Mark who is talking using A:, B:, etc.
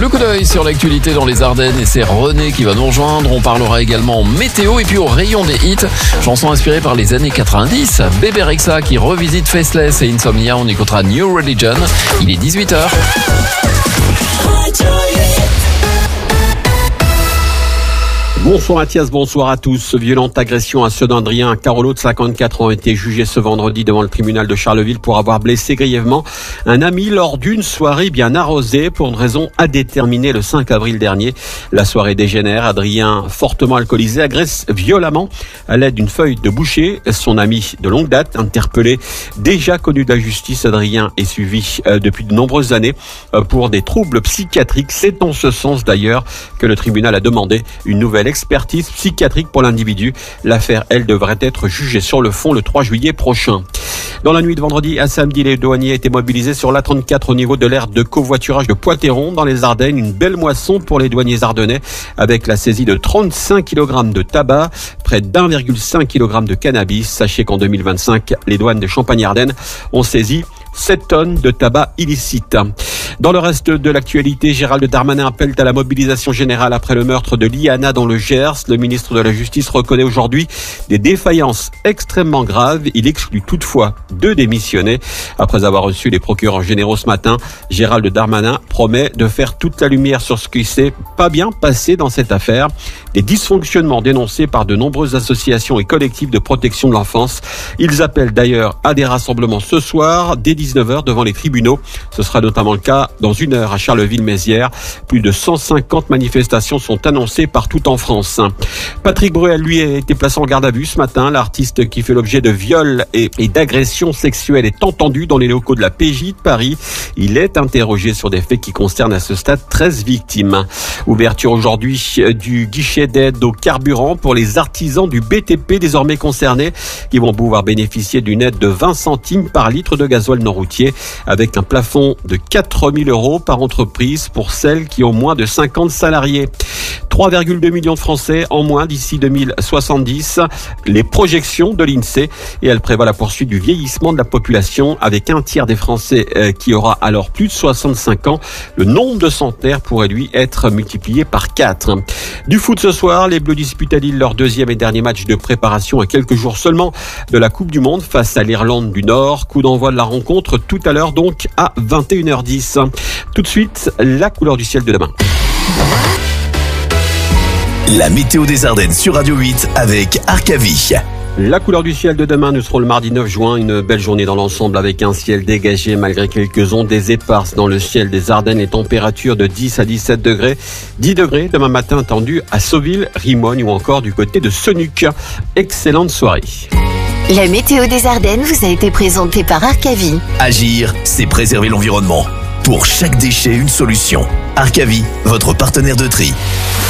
A: le coup d'œil sur l'actualité dans les Ardennes et c'est René qui va nous rejoindre. On parlera également météo et puis au rayon des hits, chansons inspirées par les années 90. Bébé Rexha qui revisite Faceless et Insomnia. On écoutera New Religion. Il est 18h.
B: Bonsoir Mathias, bonsoir à tous. Violente agression à Sedan-Drien. Un Carolo de 54 ans a été jugé ce vendredi devant le tribunal de Charleville pour avoir blessé grièvement un ami lors d'une soirée bien arrosée pour une raison indéterminée le 5 avril dernier. La soirée dégénère. Adrien, fortement alcoolisé, agresse violemment à l'aide d'une feuille de boucher son ami de longue date, interpellé, déjà connu de la justice. Adrien est suivi depuis de nombreuses années pour des troubles psychiatriques. C'est en ce sens d'ailleurs que le tribunal a demandé une nouvelle expertise psychiatrique pour l'individu. L'affaire, elle, devrait être jugée sur le fond le 3 juillet prochain. Dans la nuit de vendredi à samedi, les douaniers étaient mobilisés sur l'A34 au niveau de l'aire de covoiturage de Poitéron dans les Ardennes. Une belle moisson pour les douaniers ardennais avec la saisie de 35 kg de tabac, près d'1,5 kg de cannabis. Sachez qu'en 2025, les douanes de Champagne-Ardenne ont saisi 7 tonnes de tabac illicite. Dans le reste de l'actualité, Gérald Darmanin appelle à la mobilisation générale après le meurtre de Liana dans le Gers. Le ministre de la Justice reconnaît aujourd'hui des défaillances extrêmement graves. Il exclut toutefois de démissionner. Après avoir reçu les procureurs généraux ce matin, Gérald Darmanin promet de faire toute la lumière sur ce qui s'est pas bien passé dans cette affaire. Des dysfonctionnements dénoncés par de nombreuses associations et collectifs de protection de l'enfance. Ils appellent d'ailleurs à des rassemblements ce soir dès 19h devant les tribunaux. Ce sera notamment le cas dans une heure à Charleville-Mézières. Plus de 150 manifestations sont annoncées partout en France. Patrick Bruel, lui, a été placé en garde à vue ce matin. L'artiste qui fait l'objet de viols et d'agressions sexuelles est entendu dans les locaux de la PJ de Paris. Il est interrogé sur des faits qui concernent à ce stade 13 victimes. Ouverture aujourd'hui du guichet d'aide au carburant pour les artisans du BTP désormais concernés qui vont pouvoir bénéficier d'une aide de 20 centimes par litre de gasoil non routier avec un plafond de 4 000 € par entreprise pour celles qui ont moins de 50 salariés. 3,2 millions de Français en moins d'ici 2070. Les projections de l'INSEE et elle prévoit la poursuite du vieillissement de la population avec un tiers des Français qui aura alors plus de 65 ans. Le nombre de centenaires pourrait lui être multiplié par 4. Du foot ce soir, les Bleus disputent à Lille leur deuxième et dernier match de préparation à quelques jours seulement de la Coupe du Monde face à l'Irlande du Nord. Coup d'envoi de la rencontre tout à l'heure donc à 21h10. Tout de suite, la couleur du ciel de demain.
C: La météo des Ardennes sur Radio 8 avec Arcavie.
B: La couleur du ciel de demain, nous serons le mardi 9 juin, une belle journée dans l'ensemble avec un ciel dégagé malgré quelques ondes éparses dans le ciel des Ardennes, les températures de 10 à 17 degrés. 10 degrés demain matin attendu à Sauville, Rimogne ou encore du côté de Senuc. Excellente soirée.
D: La météo des Ardennes vous a été présentée par Arcavie.
C: Agir, c'est préserver l'environnement. Pour chaque déchet, une solution. Arcavie, votre partenaire de tri.